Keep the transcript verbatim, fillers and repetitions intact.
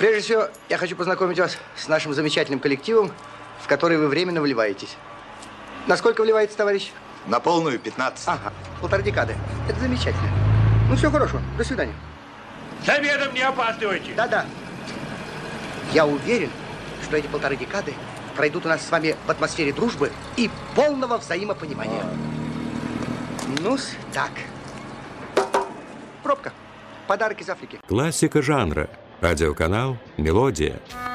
Прежде всего, я хочу познакомить вас с нашим замечательным коллективом, в который вы временно вливаетесь. Насколько вливаетесь, товарищ? На полную пятнадцать. Ага, полтора декады. Это замечательно. Ну, все хорошо. До свидания. С обедом не опаздывайте. Да-да. Я уверен, что эти полторы декады пройдут у нас с вами в атмосфере дружбы и полного взаимопонимания. А. Ну-с, так. Пробка. Подарок из Африки. Классика жанра. Радиоканал «Мелодия».